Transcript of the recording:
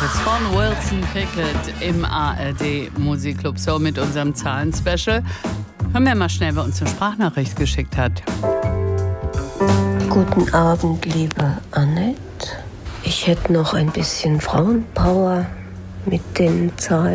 Gottes von Wilson Pickett im ARD Musikclub So mit unserem Zahlen-Special. Hören wir mal schnell, wer uns eine Sprachnachricht geschickt hat. Guten Abend, liebe Annette. Ich hätte noch ein bisschen Frauenpower mit den Zahlen.